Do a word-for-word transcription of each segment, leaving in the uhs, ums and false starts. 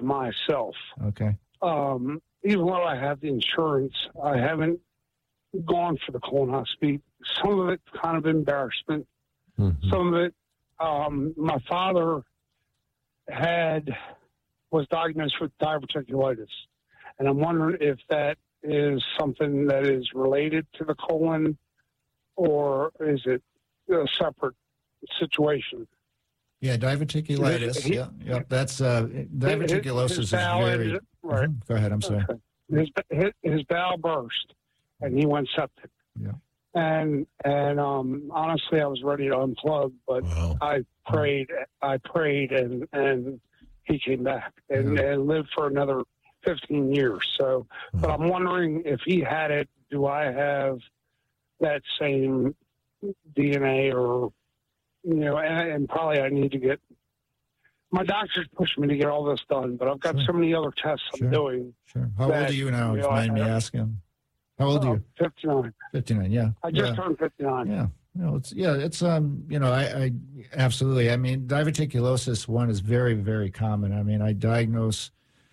to myself. Okay. Um, even though I have the insurance, I haven't gone for the colonoscopy. Some of it's kind of embarrassment. Mm-hmm. Some of it, um, my father had was diagnosed with diverticulitis, and I'm wondering if that is something that is related to the colon, or is it a separate situation? Yeah, diverticulitis. He- yeah, yeah. That's uh, diverticulosis his is bowel very. ended- right. Mhm. Go ahead. I'm sorry. Okay. His, his his bowel burst, and he went septic. Yeah. And and um, honestly, I was ready to unplug, but Wow. I prayed. I prayed, and and he came back and, Yeah. and lived for another fifteen years. So, but I'm wondering if he had it. Do I have that same D N A, or you know? And, and probably I need to get. My doctor's pushing me to get all this done, but I've got Sure. so many other tests I'm Sure. doing. Sure. How old that, are you now? you If know, you mind I- me I- asking. How old are Oh, you? fifty-nine. fifty-nine. Yeah. I just yeah. turned fifty-nine. Yeah. You know, it's yeah, it's um, you know, I, I absolutely. I mean, diverticulosis one is very, very common. I mean, I diagnose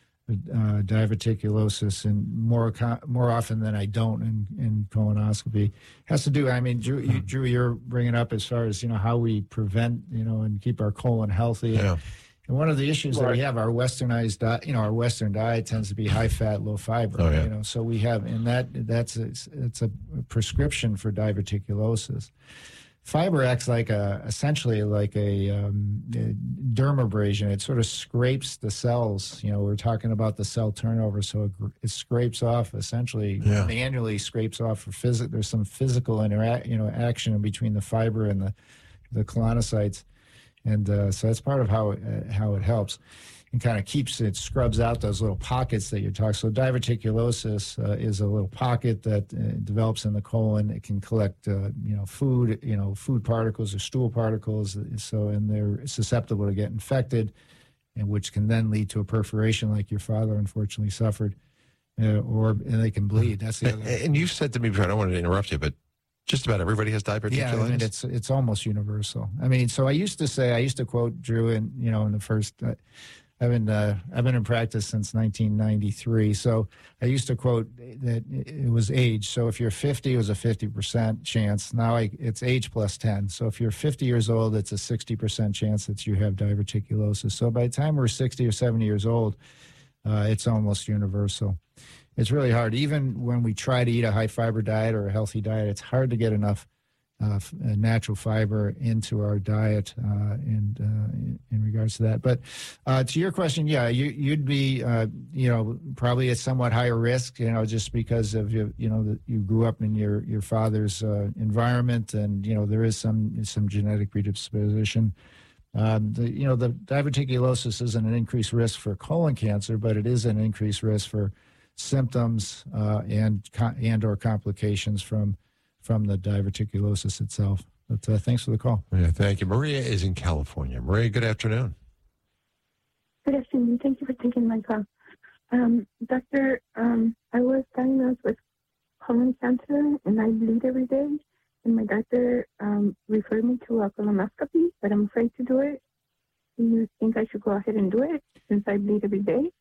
uh, diverticulosis and more co- more often than I don't in, in colonoscopy. Has to do. I mean, Drew, you, Drew, you're bringing up as far as you know how we prevent, you know, and keep our colon healthy. Yeah. And one of the issues that we Right. have, our westernized diet, you know, our Western diet tends to be high fat, low fiber. Oh, yeah. You know, so we have, and that that's a, it's a prescription for diverticulosis. Fiber acts like a essentially like a, um, a dermabrasion. It sort of scrapes the cells. You know, we're talking about the cell turnover, so it, gr- it scrapes off essentially Yeah. manually scrapes off for physical. There's some physical interact, you know, action between the fiber and the the colonocytes. And uh, so that's part of how it, uh, how it helps and kind of keeps it, scrubs out those little pockets that you're talking. So diverticulosis uh, is a little pocket that uh, develops in the colon. It can collect, uh, you know, food, you know, food particles or stool particles. So, and they're susceptible to get infected, and which can then lead to a perforation like your father unfortunately suffered, uh, or and they can bleed. That's the And, other. and you said to me before, I don't want to interrupt you, but just about everybody has diverticulitis. Yeah, I mean, it's it's almost universal. I mean, so I used to say, I used to quote Drew, in you know, in the first, uh, I've been uh, I've been in practice since nineteen ninety-three. So I used to quote that it was age. So if you're fifty, it was a fifty percent chance. Now I, it's age plus ten. So if you're fifty years old, it's a sixty percent chance that you have diverticulosis. So by the time we're sixty or seventy years old, uh, it's almost universal. It's really hard. Even when we try to eat a high fiber diet or a healthy diet, it's hard to get enough uh, f- uh, natural fiber into our diet uh, and uh, in, in regards to that. But uh, to your question, yeah, you, you'd be, uh, you know, probably at somewhat higher risk, you know, just because of, you, you know, that you grew up in your, your father's uh, environment, and, you know, there is some, some genetic predisposition. Um, the, you know, the diverticulosis isn't an increased risk for colon cancer, but it is an increased risk for symptoms uh, and and or complications from from the diverticulosis itself. But uh, thanks for the call. Yeah, thank you. Maria is in California. Maria, good afternoon. Good afternoon. Thank you for taking my call. Um, doctor, um, I was diagnosed with colon cancer, and I bleed every day. And my doctor um, referred me to a colonoscopy, but I'm afraid to do it. Do you think I should go ahead and do it since I bleed every day?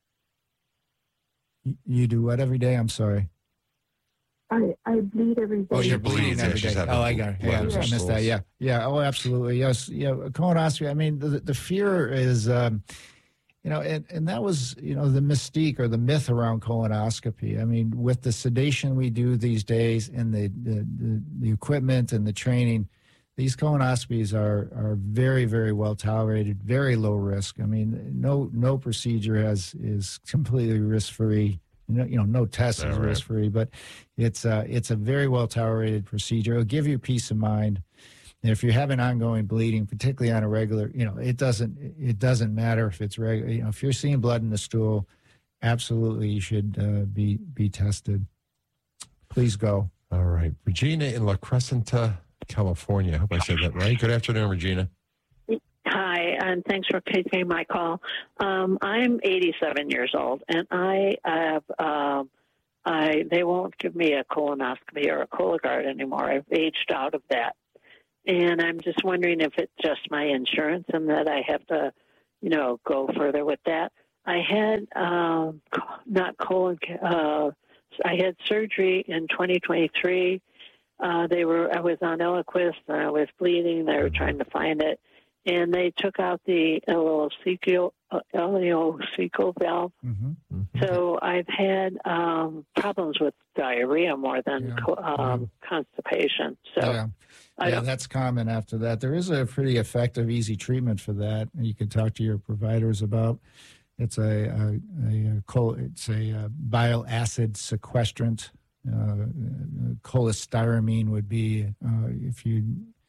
You do what every day? I'm sorry. I, I bleed every day. Oh, you're bleeding bleeding every every day. day. Oh, I got it. Yeah, I Blood missed vessels. that. Yeah, yeah. Oh, absolutely. Yes. Yeah. Colonoscopy. I mean, the the fear is, um, you know, and and that was, you know, the mystique or the myth around colonoscopy. I mean, with the sedation we do these days and the the the, the equipment and the training, these colonoscopies are are very, very well tolerated, very low risk. I mean, no no procedure has is completely risk free. No, you know, no test is All right. risk free, but it's uh, it's a very well tolerated procedure. It'll give you peace of mind. And if you're having ongoing bleeding, particularly on a regular, you know, it doesn't it doesn't matter if it's regular. You know, if you're seeing blood in the stool, absolutely you should uh, be be tested. Please go. All right. Regina in La Crescenta, California. I hope I said that right. Good afternoon, Regina. Hi, and thanks for taking my call. Um, I'm eighty-seven years old, and I have, um, I they won't give me a colonoscopy or a Cologuard anymore. I've aged out of that, and I'm just wondering if it's just my insurance and that I have to, you know, go further with that. I had um, not colon. Uh, I had surgery in twenty twenty-three. Uh, they were. I was on Eliquis and I was bleeding. They were trying to find it, and they took out the ileocecal uh, ileocecal valve. Mm-hmm. Mm-hmm. So I've had um, problems with diarrhea more than Yeah. co- um, Yeah. constipation. So Yeah, I yeah, don't. that's common after that. There is a pretty effective, easy treatment for that. You can talk to your providers about. It's a, a, a, a col- it's a, a bile acid sequestrant. Uh, cholestyramine would be, uh, if you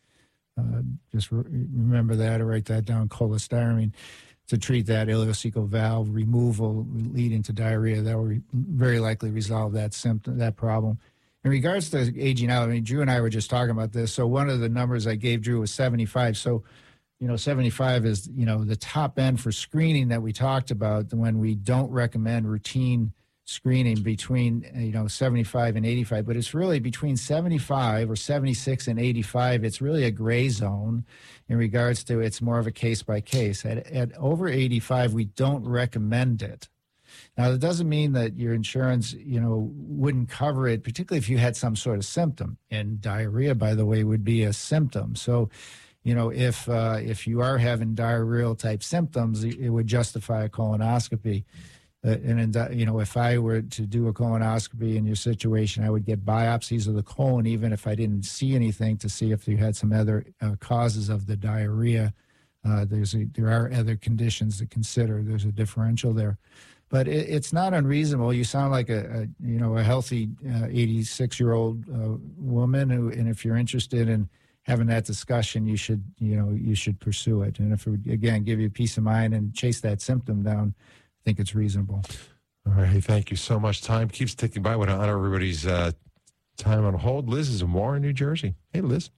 uh, just re- remember that or write that down, cholestyramine, to treat that ileocecal valve removal leading to diarrhea. That will re- very likely resolve that symptom, that problem. In regards to aging out, I mean, Drew and I were just talking about this. So one of the numbers I gave Drew was seventy-five. So, you know, seventy-five is, you know, the top end for screening that we talked about when we don't recommend routine screening between, you know, seventy-five and eighty-five. But it's really between seventy-five or seventy-six and eighty-five. It's really a gray zone in regards to it's more of a case by case. At, at over eighty-five, we don't recommend it. Now, that doesn't mean that your insurance, you know, wouldn't cover it, particularly if you had some sort of symptom. And diarrhea, by the way, would be a symptom. So, you know, if uh, if you are having diarrheal type symptoms, it would justify a colonoscopy. Uh, and, in, you know, if I were to do a colonoscopy in your situation, I would get biopsies of the colon, even if I didn't see anything, to see if you had some other uh, causes of the diarrhea. Uh, there's a, there are other conditions to consider. There's a differential there. But it, it's not unreasonable. You sound like a, a you know a healthy eighty-six-year-old uh, woman, who, and if you're interested in having that discussion, you should you know you should pursue it. And if it would, again, give you peace of mind and chase that symptom down, I think it's reasonable. All right. Hey, thank you so much. Time keeps ticking by. I want to honor everybody's uh, time on hold. Liz is in Warren, New Jersey. Hey, Liz.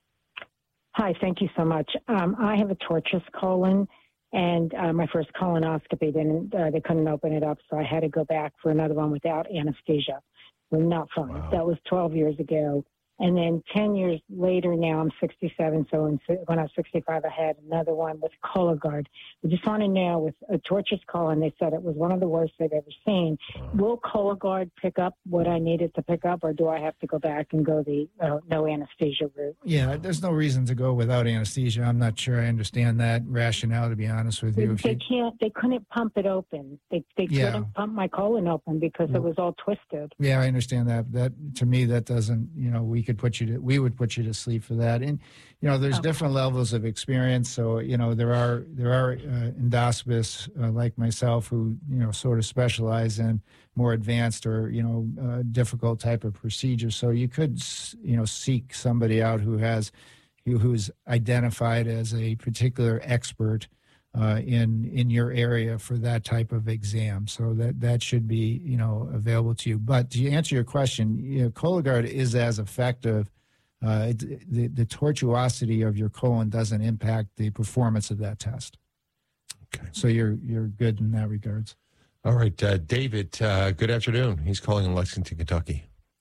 Hi, thank you so much. Um, I have a tortuous colon, and uh, my first colonoscopy, didn't, uh, they couldn't open it up, so I had to go back for another one without anesthesia. Well, not fun. Wow. That was twelve years ago. And then ten years later now, I'm sixty-seven, so in, when I was sixty-five, I had another one with Cologuard. I just want to know, with a tortuous colon, they said it was one of the worst they've ever seen. Will Cologuard pick up what I needed to pick up, or do I have to go back and go the uh, no anesthesia route? Yeah, there's no reason to go without anesthesia. I'm not sure I understand that rationale, to be honest with you. They, If they you can't. They couldn't pump it open. They they Yeah. couldn't pump my colon open because it was all twisted. Yeah, I understand that. That, to me, that doesn't, you know, we could put you to, we would put you to sleep for that. And, you know, there's Okay. different levels of experience. So, you know, there are, there are uh, endoscopists uh, like myself who, you know, sort of specialize in more advanced or, you know, uh, difficult type of procedures. So you could, s- you know, seek somebody out who has, who, who's identified as a particular expert uh, in in your area for that type of exam. So that that should be, you know, available to you. But to answer your question, you know, Cologuard is as effective. Uh, it, the, the tortuosity of your colon doesn't impact the performance of that test. Okay. So you're you're good in that regards. All right. Uh, David, uh, good afternoon. He's calling in Lexington, Kentucky.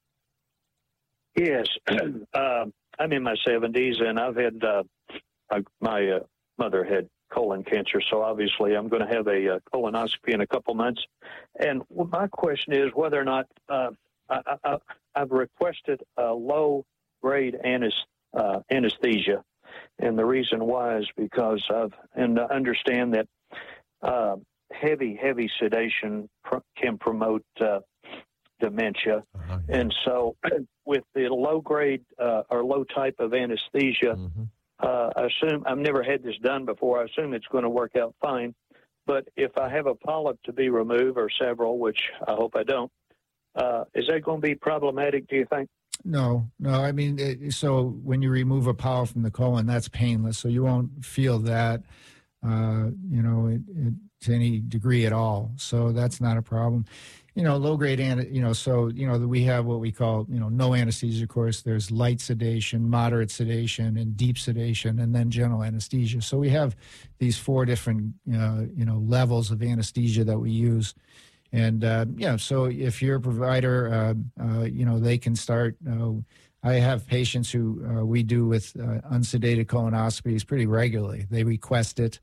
Yes, uh, I'm in my seventies, and I've had uh, I, my uh, mother had colon cancer, so obviously I'm going to have a, uh colonoscopy in a couple months. And my question is whether or not uh, I, I, I've requested a low-grade anes- uh, anesthesia, and the reason why is because I've and I understand that uh, heavy, heavy sedation pr- can promote uh, dementia. Uh-huh, yeah. And so with the low grade uh, or low type of anesthesia, Mm-hmm. uh, I assume, I've never had this done before, I assume it's going to work out fine. But if I have a polyp to be removed, or several, which I hope I don't, uh, is that going to be problematic, do you think? No, no. I mean, it, so when you remove a polyp from the colon, that's painless. So you won't feel that, uh, you know, it, it, to any degree at all. So that's not a problem. You know, low grade, an, you know, so, you know, we have what we call, you know, no anesthesia, of course. There's light sedation, moderate sedation, and deep sedation, and then general anesthesia. So we have these four different, uh, you know, levels of anesthesia that we use. And, uh, yeah, so if you're a provider, uh, uh, you know, they can start. Uh, I have patients who uh, we do with uh, unsedated colonoscopies pretty regularly. They request it.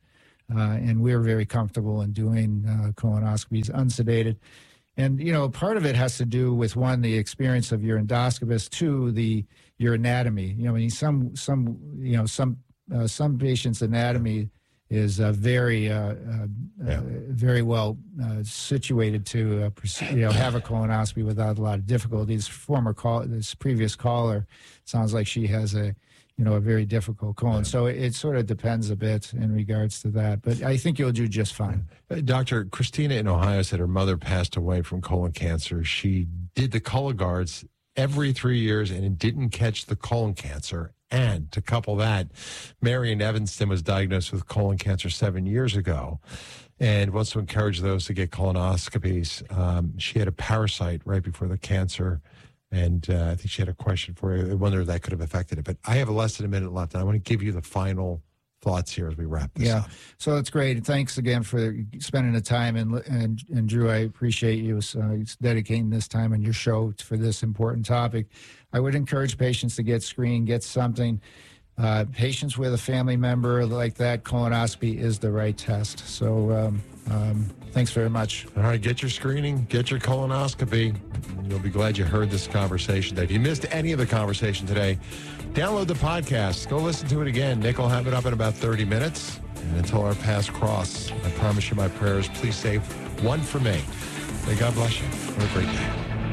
uh, and we're very comfortable in doing uh, colonoscopies unsedated. And, you know, part of it has to do with, one, the experience of your endoscopist, two, the your anatomy. You know, I mean, some, some you know, some uh, some patients' anatomy is uh, very, uh, uh, yeah. uh, very well uh, situated to, uh, you know, have a colonoscopy without a lot of difficulty. This former call, this previous caller, sounds like she has a, you know, a very difficult colon. Yeah. So it, it sort of depends a bit in regards to that. But I think you'll do just fine. Uh, Doctor Christina in Ohio said her mother passed away from colon cancer. She did the Cologuards every three years and it didn't catch the colon cancer. And to couple that, Mary in Evanston was diagnosed with colon cancer seven years ago and wants to encourage those to get colonoscopies. Um, she had a parasite right before the cancer. And uh, I think she had a question for you. I wonder if that could have affected it. But I have less than a minute left, and I want to give you the final thoughts here as we wrap this yeah. up. So that's great. Thanks again for spending the time. And and, and Drew, I appreciate you uh, dedicating this time on your show for this important topic. I would encourage patients to get screened, get something. Uh, patients with a family member like that, colonoscopy is the right test. So um, um, thanks very much. All right, get your screening, get your colonoscopy. You'll be glad you heard this conversation today. If you missed any of the conversation today, download the podcast. Go listen to it again. Nick will have it up in about thirty minutes. And until our paths cross, I promise you my prayers. Please say one for me. May God bless you. Have a great day.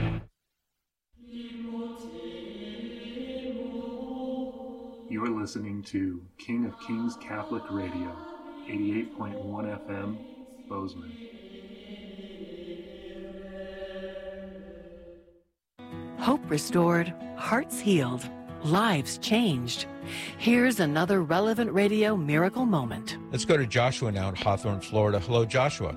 You are listening to King of Kings Catholic Radio, eighty-eight point one F M, Bozeman. Hope restored, hearts healed, lives changed. Here's another Relevant Radio miracle moment. Let's go to Joshua now in Hawthorne, Florida. Hello, Joshua.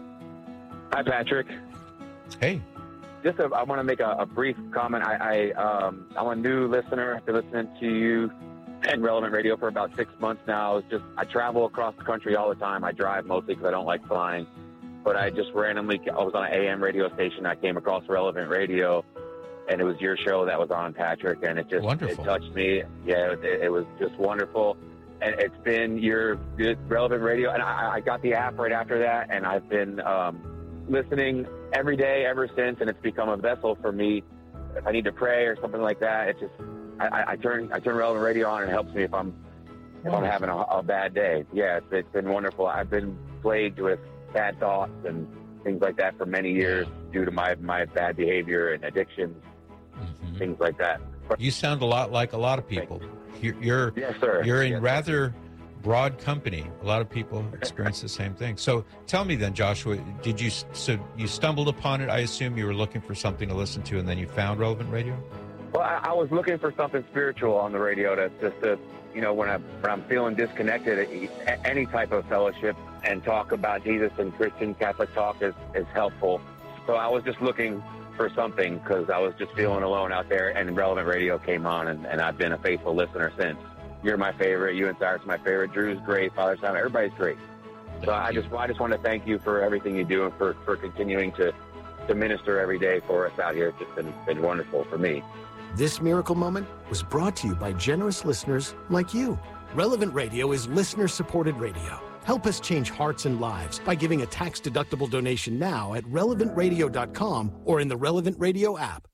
Hi, Patrick. Hey. Just a, I want to make a, a brief comment. I, I, um, I'm a new listener. I've been listening to you and Relevant Radio for about six months now. It's just I travel across the country all the time. I drive mostly because I don't like flying. But I just randomly, I was on an A M radio station. I came across Relevant Radio, and it was your show that was on, Patrick, and it just wonderful. It touched me. Yeah, it, it was just wonderful. And it's been your Relevant Radio, and I, I got the app right after that, and I've been um, listening every day ever since, and it's become a vessel for me. If I need to pray or something like that, it just I, I turn I turn Relevant Radio on, and it helps me if I'm if I'm having a, a bad day. Yeah, it's, it's been wonderful. I've been plagued with bad thoughts and things like that for many years due to my, my bad behavior and addictions, mm-hmm. things like that. But, you sound a lot like a lot of people. You're, you're yes, sir. You're in yes, rather sir. broad company. A lot of people experience the same thing. So tell me then, Joshua, did you so you stumbled upon it? I assume you were looking for something to listen to, and then you found Relevant Radio. Well, I, I was looking for something spiritual on the radio to just to, you know, when I when I'm feeling disconnected, any type of fellowship and talk about Jesus and Christian Catholic talk is, is helpful. So I was just looking for something because I was just feeling alone out there, and Relevant Radio came on, and, and I've been a faithful listener since. You're my favorite. You and Cyrus are my favorite. Drew's great. Father Simon, everybody's great. So I just I just want to thank you for everything you do and for, for continuing to, to minister every day for us out here. It's just been, been wonderful for me. This miracle moment was brought to you by generous listeners like you. Relevant Radio is listener-supported radio. Help us change hearts and lives by giving a tax-deductible donation now at relevant radio dot com or in the Relevant Radio app.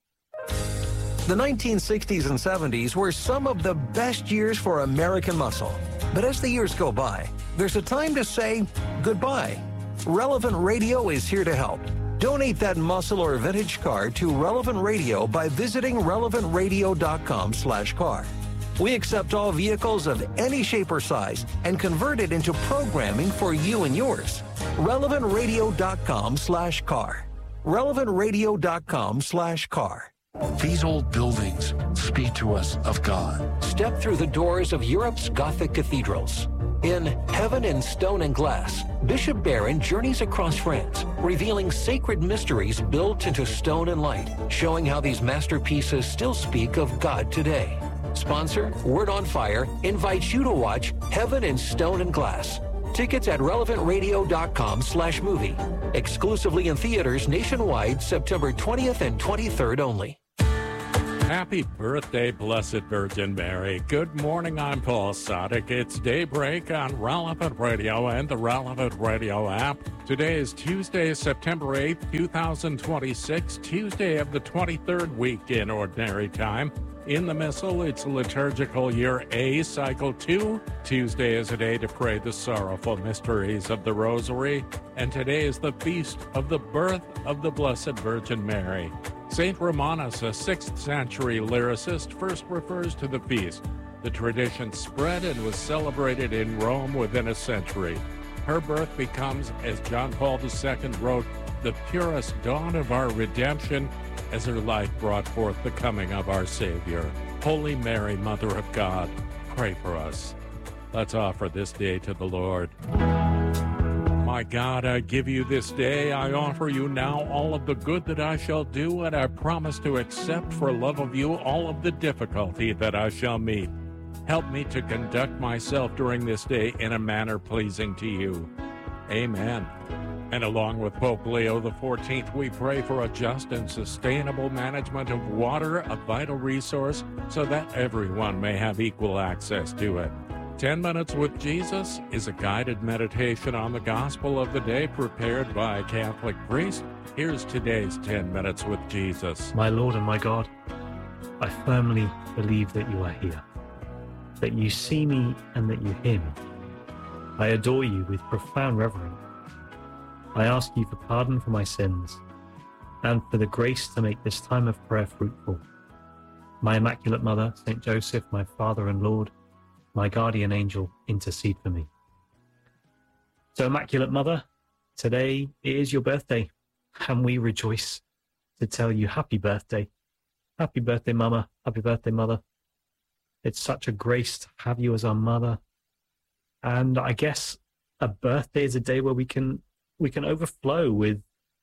The nineteen sixties and seventies were some of the best years for American muscle. But as the years go by, there's a time to say goodbye. Relevant Radio is here to help. Donate that muscle or vintage car to Relevant Radio by visiting relevant radio dot com slash car. We accept all vehicles of any shape or size and convert it into programming for you and yours. relevant radio dot com slash car. relevant radio dot com slash car. These old buildings speak to us of God. Step through the doors of Europe's Gothic cathedrals. In Heaven in Stone and Glass, Bishop Barron journeys across France, revealing sacred mysteries built into stone and light, showing how these masterpieces still speak of God today. Sponsor, Word on Fire, invites you to watch Heaven in Stone and Glass. Tickets at relevant radio dot com slash movie. Exclusively in theaters nationwide, September twentieth and twenty-third only. Happy birthday, Blessed Virgin Mary. Good morning, I'm Paul Sadek. It's Daybreak on Relevant Radio and the Relevant Radio app. Today is Tuesday, September eighth, two thousand twenty-six, Tuesday of the twenty-third week in Ordinary Time. In the Missal, it's liturgical year A, cycle two. Tuesday is a day to pray the sorrowful mysteries of the Rosary, and today is the feast of the birth of the Blessed Virgin Mary. Saint Romanus, a sixth century lyricist, first refers to the feast. The tradition spread and was celebrated in Rome within a century. Her birth becomes, as John Paul the Second wrote, the purest dawn of our redemption, as her life brought forth the coming of our Savior. Holy Mary, Mother of God, pray for us. Let's offer this day to the Lord. My God, I give you this day. I offer you now all of the good that I shall do, and I promise to accept for love of you all of the difficulty that I shall meet. Help me to conduct myself during this day in a manner pleasing to you. Amen. And along with Pope Leo the fourteenth, we pray for a just and sustainable management of water, a vital resource, so that everyone may have equal access to it. Ten Minutes with Jesus is a guided meditation on the gospel of the day prepared by a Catholic priest. Here's today's Ten Minutes with Jesus. My Lord and my God, I firmly believe that you are here, that you see me and that you hear me. I adore you with profound reverence. I ask you for pardon for my sins and for the grace to make this time of prayer fruitful. My Immaculate Mother, Saint Joseph, my Father and Lord, my guardian angel, intercede for me. So, Immaculate Mother, today it is your birthday, and we rejoice to tell you happy birthday. Happy birthday, Mama. Happy birthday, Mother. It's such a grace to have you as our mother. And I guess a birthday is a day where we can we can overflow with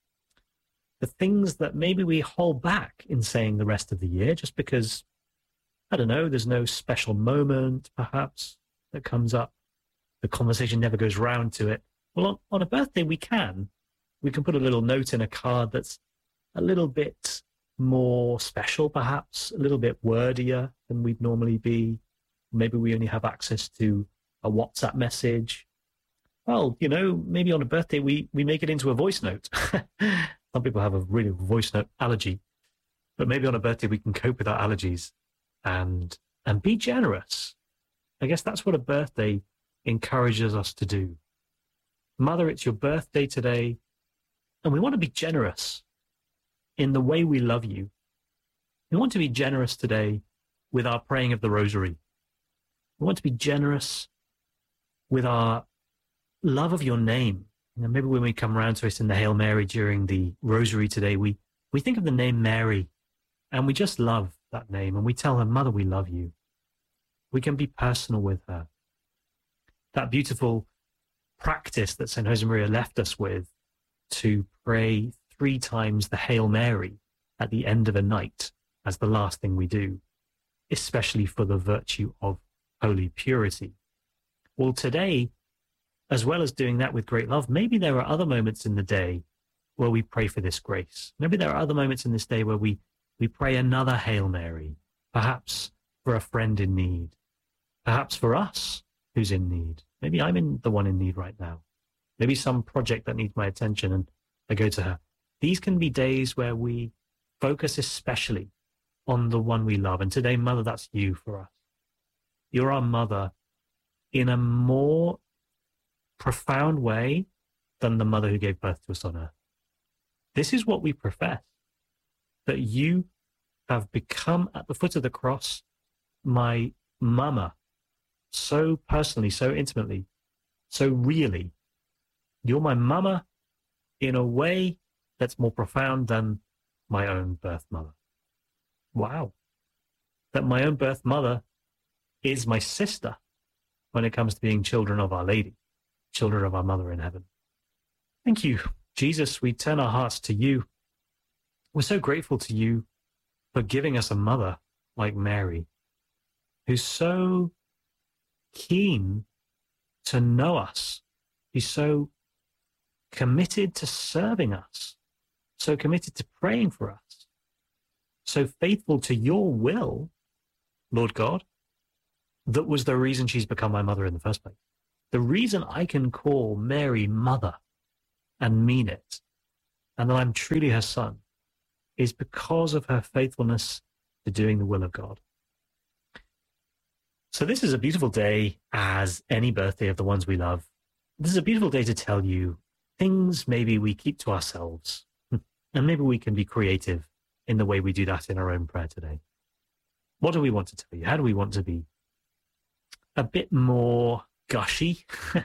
the things that maybe we hold back in saying the rest of the year, just because, I don't know, there's no special moment, perhaps, that comes up. The conversation never goes round to it. Well, on, on a birthday, we can. We can put a little note in a card that's a little bit more special, perhaps, a little bit wordier than we'd normally be. Maybe we only have access to a WhatsApp message. Well, you know, maybe on a birthday, we, we make it into a voice note. Some people have a really voice note allergy. But maybe on a birthday, we can cope with our allergies and and be generous. I guess that's what a birthday encourages us to do. Mother, it's your birthday today, and we want to be generous in the way we love you. We want to be generous today with our praying of the Rosary. We want to be generous with our love of your name. You know, maybe when we come around to it in the Hail Mary during the Rosary today, we, we think of the name Mary, and we just love that name, and we tell her, Mother, we love you. We can be personal with her. That beautiful practice that Saint Josemaria left us with, to pray three times the Hail Mary at the end of a night as the last thing we do, especially for the virtue of holy purity. Well, today, as well as doing that with great love, maybe there are other moments in the day where we pray for this grace. Maybe there are other moments in this day where we, we pray another Hail Mary, perhaps for a friend in need, perhaps for us who's in need. Maybe I'm in the one in need right now. Maybe some project that needs my attention and I go to her. These can be days where we focus especially on the one we love. And today, Mother, that's you for us. You're our mother in a more profound way than the mother who gave birth to us on earth. This is what we profess, that you have become at the foot of the cross my mama, so personally, so intimately, so really. You're my mama in a way that's more profound than my own birth mother. Wow. That my own birth mother is my sister when it comes to being children of Our Lady, children of our Mother in heaven. Thank you, Jesus. We turn our hearts to you. We're so grateful to you for giving us a mother like Mary, who's so keen to know us. He's so committed to serving us, so committed to praying for us, so faithful to your will, Lord God, that was the reason she's become my mother in the first place. The reason I can call Mary mother and mean it, and that I'm truly her son, is because of her faithfulness to doing the will of God. So this is a beautiful day, as any birthday of the ones we love. This is a beautiful day to tell you things maybe we keep to ourselves, and maybe we can be creative in the way we do that in our own prayer today. What do we want to tell you? How do we want to be a bit more gushy,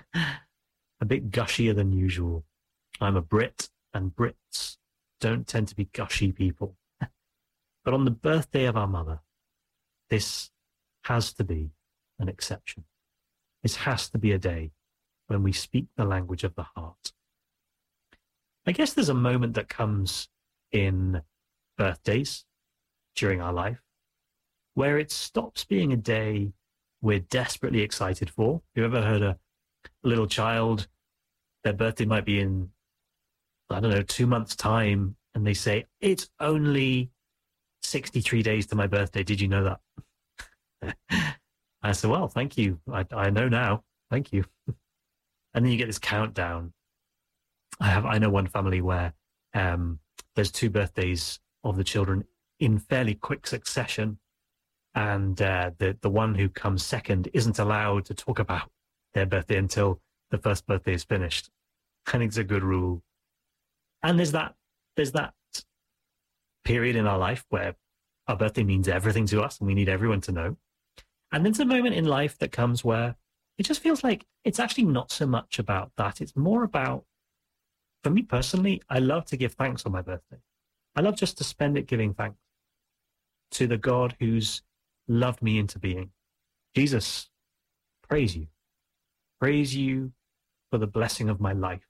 a bit gushier than usual? I'm a Brit, and Brits don't tend to be gushy people. But on the birthday of our mother, this has to be an exception. This has to be a day when we speak the language of the heart. I guess there's a moment that comes in birthdays during our life where it stops being a day we're desperately excited for. Have you ever heard a little child, their birthday might be in, I don't know, two months' time, and they say, it's only sixty-three days to my birthday. Did you know that? I said, well, thank you. I, I know now. Thank you. And then you get this countdown. I have, I know one family where um, there's two birthdays of the children in fairly quick succession. And uh, the, the one who comes second isn't allowed to talk about their birthday until the first birthday is finished. I think it's a good rule. And there's that, there's that period in our life where our birthday means everything to us and we need everyone to know. And there's a moment in life that comes where it just feels like it's actually not so much about that. It's more about, for me personally, I love to give thanks on my birthday. I love just to spend it giving thanks to the God who's loved me into being. Jesus, praise you. Praise you for the blessing of my life.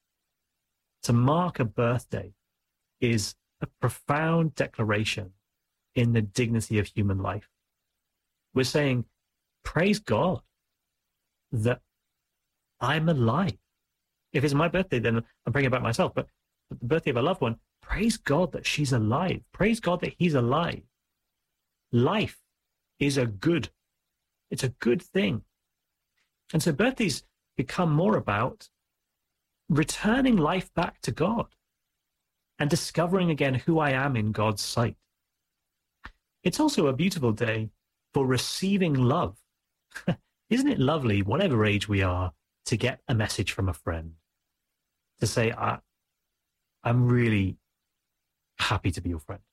To mark a birthday is a profound declaration in the dignity of human life. We're saying, praise God that I'm alive. If it's my birthday, then I'm bringing it back myself. But, but the birthday of a loved one, praise God that she's alive. Praise God that he's alive. Life is a good, it's a good thing. And so birthdays become more about returning life back to God and discovering again who I am in God's sight. It's also a beautiful day for receiving love. Isn't it lovely, whatever age we are, to get a message from a friend? To say, I, I'm really happy to be your friend.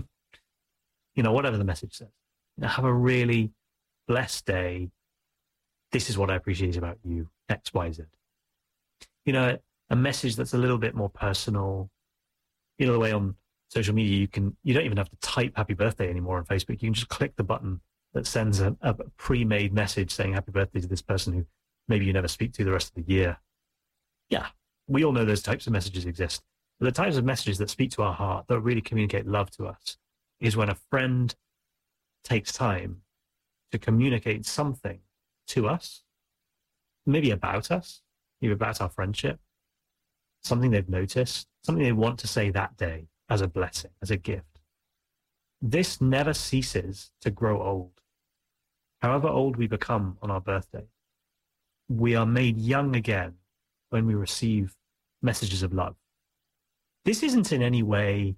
You know, whatever the message says. You know, have a really blessed day. This is what I appreciate about you, X, Y, Z. You know, a message that's a little bit more personal. You know, the way on social media, you can, you don't even have to type happy birthday anymore on Facebook. You can just click the button that sends a, a pre-made message saying happy birthday to this person who maybe you never speak to the rest of the year. Yeah, we all know those types of messages exist. But the types of messages that speak to our heart, that really communicate love to us, is when a friend takes time to communicate something to us, maybe about us, maybe about our friendship, something they've noticed, something they want to say that day as a blessing, as a gift. This never ceases to grow old. However old we become on our birthday, we are made young again when we receive messages of love. This isn't in any way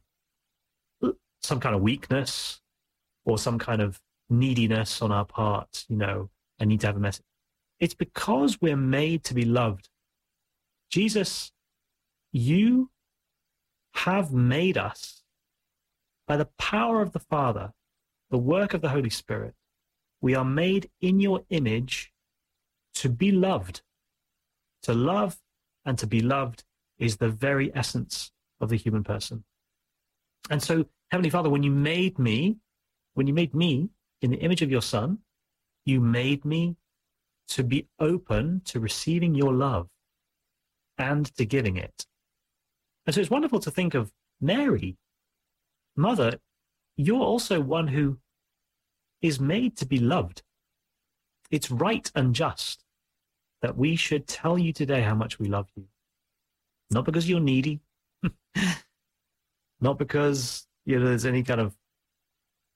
some kind of weakness or some kind of neediness on our part, you know, I need to have a message. It's because we're made to be loved. Jesus, you have made us by the power of the Father, the work of the Holy Spirit. We are made in your image to be loved. To love and to be loved is the very essence of the human person. And so, Heavenly Father, when you made me, when you made me in the image of your Son, you made me to be open to receiving your love and to giving it. And so it's wonderful to think of Mary, Mother, you're also one who is made to be loved. It's right and just that we should tell you today how much we love you. Not because you're needy, not because you know, there's any kind of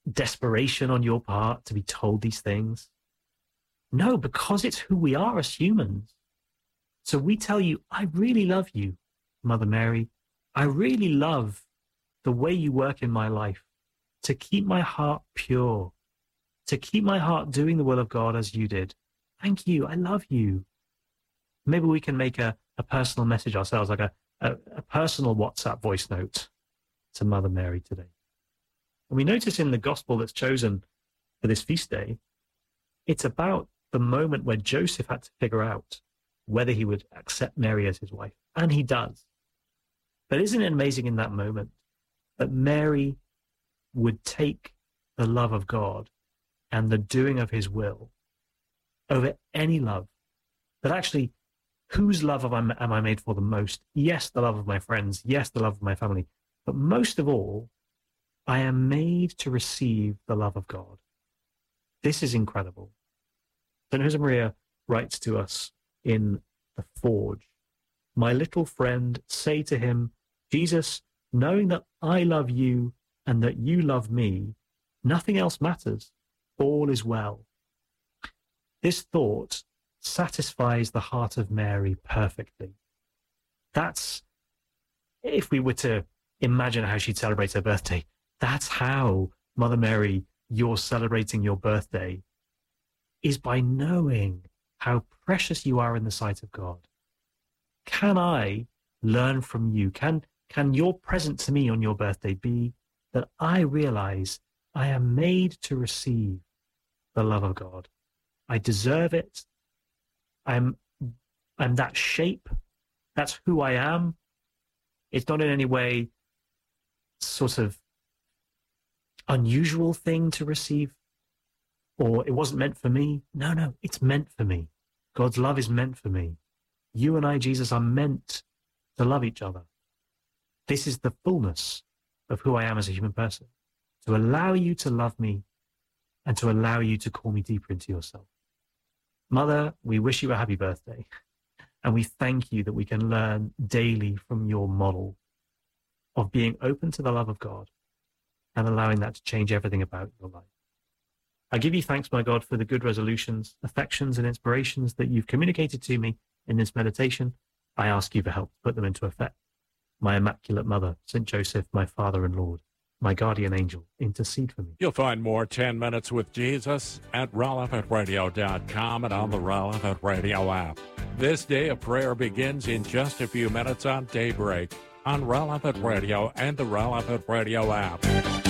desperation on your part to be told these things. No, because it's who we are as humans. So we tell you, I really love you, Mother Mary. I really love the way you work in my life to keep my heart pure, to keep my heart doing the will of God as you did. Thank you. I love you. Maybe we can make a, a personal message ourselves, like a, a, a personal WhatsApp voice note to Mother Mary today. And we notice in the gospel that's chosen for this feast day, it's about the moment where Joseph had to figure out whether he would accept Mary as his wife. And he does. But isn't it amazing in that moment that Mary would take the love of God and the doing of his will over any love? That actually, whose love am I, am I made for the most? Yes, the love of my friends. Yes, the love of my family. But most of all, I am made to receive the love of God. This is incredible. Saint Josemaria writes to us in The Forge, my little friend, say to him, Jesus, knowing that I love you and that you love me, nothing else matters. All is well. This thought satisfies the heart of Mary perfectly. That's, if we were to imagine how she'd celebrate her birthday, that's how, Mother Mary, you're celebrating your birthday, is by knowing how precious you are in the sight of God. Can I learn from you? Can, can your present to me on your birthday be that I realize I am made to receive the love of God? I deserve it. I'm, I'm that shape. That's who I am. It's not in any way sort of unusual thing to receive, or it wasn't meant for me. No, no, it's meant for me. God's love is meant for me. You and I, Jesus, are meant to love each other. This is the fullness of who I am as a human person, to allow you to love me and to allow you to call me deeper into yourself. Mother, we wish you a happy birthday, and we thank you that we can learn daily from your model of being open to the love of God and allowing that to change everything about your life. I give you thanks, my God, for the good resolutions, affections, and inspirations that you've communicated to me in this meditation. I ask you for help to put them into effect. My Immaculate Mother, Saint Joseph, my Father and Lord, my guardian angel, intercede for me. You'll find more ten minutes with Jesus at relevant radio dot com and on the Relevant Radio app. This day of prayer begins in just a few minutes on Daybreak on Relevant Radio and the Relevant Radio app.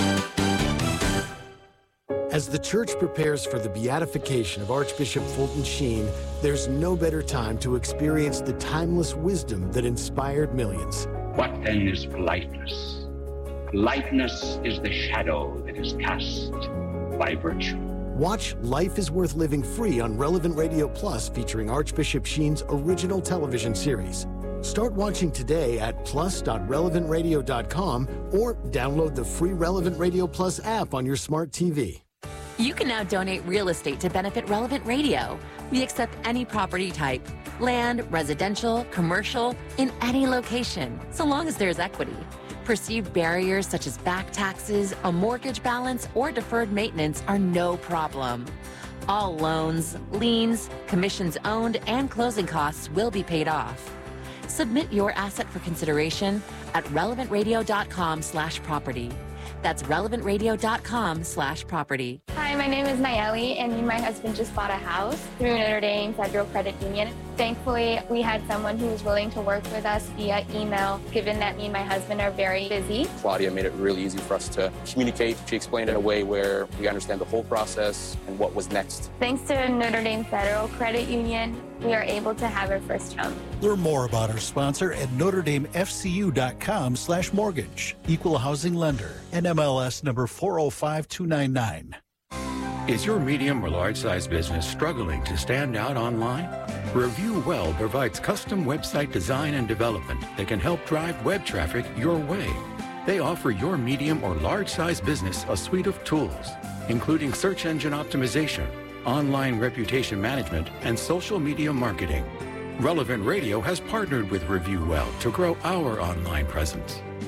As the Church prepares for the beatification of Archbishop Fulton Sheen, there's no better time to experience the timeless wisdom that inspired millions. What then is politeness? Politeness is the shadow that is cast by virtue. Watch Life is Worth Living free on Relevant Radio Plus, featuring Archbishop Sheen's original television series. Start watching today at plus dot relevant radio dot com or download the free Relevant Radio Plus app on your smart T V. You can now donate real estate to benefit Relevant Radio. We accept any property type, land, residential, commercial, in any location, so long as there's equity. Perceived barriers such as back taxes, a mortgage balance, or deferred maintenance are no problem. All loans, liens, commissions owned, and closing costs will be paid off. Submit your asset for consideration at relevant radio dot com slash property. That's relevant radio dot com slash property. Hi, my name is Nayeli, and me and my husband just bought a house through Notre Dame Federal Credit Union. Thankfully, we had someone who was willing to work with us via email, given that me and my husband are very busy. Claudia made it really easy for us to communicate. She explained it in a way where we understand the whole process and what was next. Thanks to Notre Dame Federal Credit Union, we are able to have our first home. Learn more about our sponsor at notre dame f c u dot com slash mortgage. Equal housing lender. N M L S number four oh five two nine nine. Is your medium or large size business struggling to stand out online? Review Well provides custom website design and development that can help drive web traffic your way. They offer your medium or large size business a suite of tools, including search engine optimization, online reputation management, and social media marketing. Relevant Radio has partnered with Review Well to grow our online presence.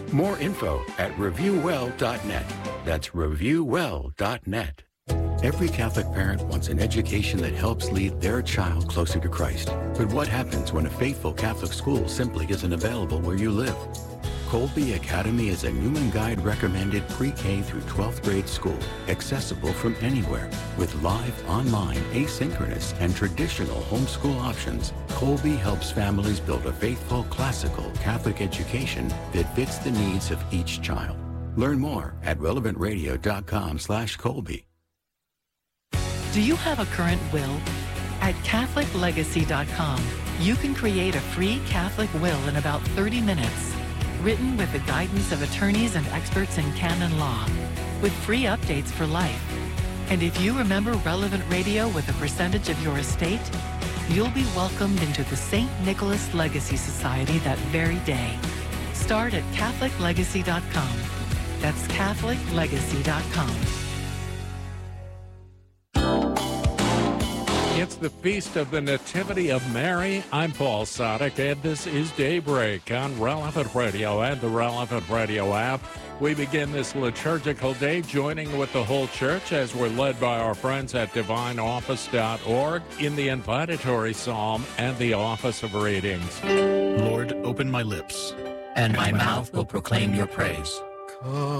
More info at review well dot net. That's review well dot net. Every Catholic parent wants an education that helps lead their child closer to Christ. But what happens when a faithful Catholic school simply isn't available where you live? Colby Academy is a Newman Guide recommended pre-K through twelfth grade school, accessible from anywhere. With live, online, asynchronous, and traditional homeschool options, Colby helps families build a faithful, classical Catholic education that fits the needs of each child. Learn more at relevant radio dot com slash Colby. Do you have a current will? At Catholic Legacy dot com, you can create a free Catholic will in about thirty minutes. Written with the guidance of attorneys and experts in canon law, with free updates for life. And if you remember Relevant Radio with a percentage of your estate, you'll be welcomed into the Saint Nicholas Legacy Society that very day. Start at Catholic Legacy dot com. That's Catholic Legacy dot com. It's the Feast of the Nativity of Mary. I'm Paul Sadek, and this is Daybreak on Relevant Radio and the Relevant Radio app. We begin this liturgical day joining with the whole church as we're led by our friends at divine office dot org in the invitatory psalm and the office of readings. Lord, open my lips, and my mouth will proclaim your praise.